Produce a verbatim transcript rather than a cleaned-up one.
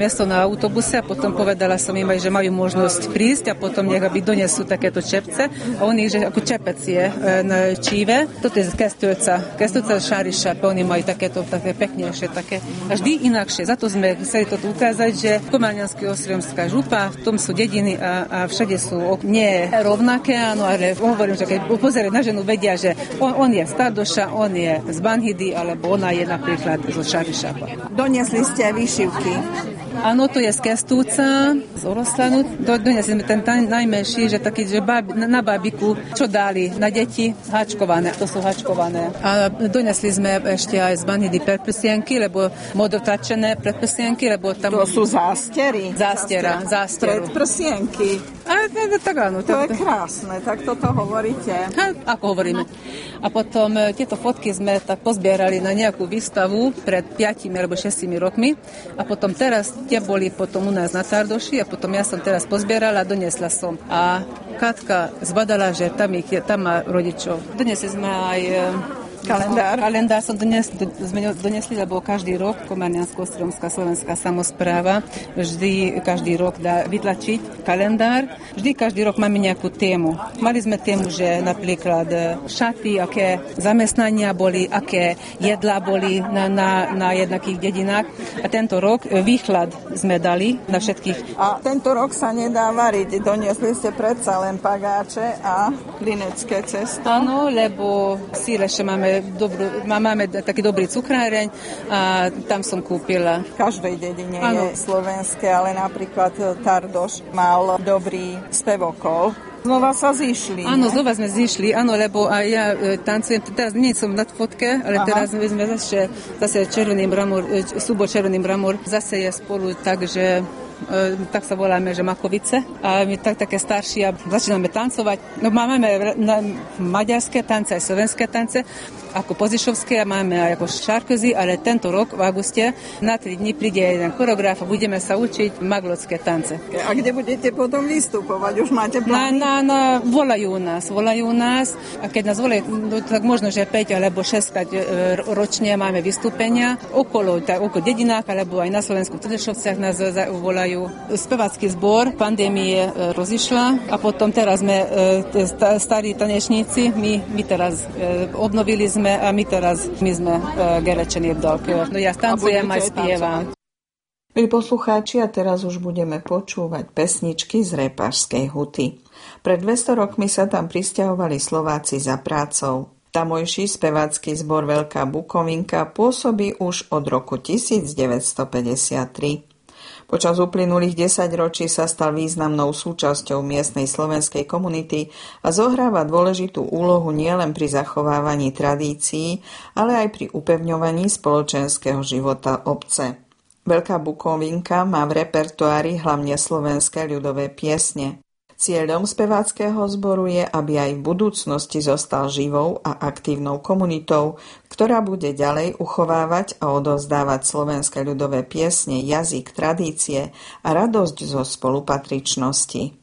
miesto na autobuse a potom povedala som im aj, že majú možnosť prísť a potom nech aby donesú takéto čepce. A oni, že ako čepec je na číve. Toto je z Kestujúca. Kestujúca šáriša, oni majú takéto také peknejšie, také a vždy inakšie. Za to sme chceli toto ukázať, že Komarnianska Ostrovská župa, v tom sú dediny a, a všade sú nie rovnaké, áno, ale hovorím, že keď pozerať na ženu, vedia, že on, on je z Tardoša, on je z Banhidy, alebo ona je napríklad zo Šarišapa. Doniesli ste aj výšivky. Áno, to je z Kestúca, z Oroslanu. Donesli sme ten najmenší, že taký, že báb, na bábiku, čo dali na deti, háčkované, to sú háčkované. A donesli sme ešte aj z Banhidy predprsienky, lebo modrotačené predprsienky, lebo tam... To sú zástery. Zástera, zásteru. Predprsienky. A, tak áno. To je krásne, tak toto hovoríte. A, ako hovoríme. A potom tieto fotky sme tak pozbierali na nejakú výstavu pred piatimi alebo šestimi rokmi. A potom teraz tie boli potom u nás na Tardoši a potom ja som teraz pozbierala a doniesla som. A Katka zbadala, že tam, ich je, tam má rodičov. Doniesli sme aj... Kalendár. Kalendár som dones, sme donesli, lebo každý rok Komarniansko-Ostrovská slovenská samospráva vždy každý rok dá vytlačiť kalendár. Vždy každý rok máme nejakú tému. Mali sme tému, že napríklad šaty, aké zamestnania boli, aké jedlá boli na, na, na jednakých dedinách. A tento rok výklad sme dali na všetkých. A tento rok sa nedá variť. Doniesli ste predsa len pagáče a linecké cesto. Áno, lebo síle ešte máme Dobrú, máme taký dobrý cukráreň a tam som kúpila. V každej dedine ano. Je slovenské, ale napríklad Tardoš mal dobrý spevokol. Znova sa zišli. Áno, znova sme zišli, áno, lebo aj ja e, tancujem, teraz nie som na fotke, ale Aha. teraz sme zase, zase Červený mramor, e, súbor Červený mramor, zase je spolu tak, že E, tak sa voláme, že Makovice. A my tak také starší a začíname tancovať. No máme na maďarské tance, aj slovenské tance, ako pozišovské a máme aj ako šarkozy, ale tento rok v auguste na tri dni príde jeden choreograf a budeme sa učiť maglotské tance. A kde budete potom vystupovať? Už máte plány? Na, na, na, volajú nás, volajú nás a keď nás volajú, no, tak možno, že päť alebo šesť krát ročne máme vystúpenia okolo, tak, okolo dedinách, alebo aj na Slovensku v Trdešovciach nás volajú. Spevácky zbor pandémie rozišla a potom teraz sme starí tanečníci, my, my teraz obnovili sme a my teraz my sme gerečení v dolke. No ja tancujem aj spievam. Milí poslucháči, a teraz už budeme počúvať pesničky z Repašskej Huty. Pred dvesto rokmi sa tam prisťahovali Slováci za prácou. Tamojší spevácky zbor Veľká Bukovinka pôsobí už od roku devätnásťstopäťdesiattri. Počas uplynulých desaťročí sa stal významnou súčasťou miestnej slovenskej komunity a zohráva dôležitú úlohu nielen pri zachovávaní tradícií, ale aj pri upevňovaní spoločenského života obce. Veľká Bukovinka má v repertoári hlavne slovenské ľudové piesne. Cieľom speváckeho zboru je, aby aj v budúcnosti zostal živou a aktívnou komunitou, ktorá bude ďalej uchovávať a odovzdávať slovenské ľudové piesne, jazyk, tradície a radosť zo spolupatričnosti.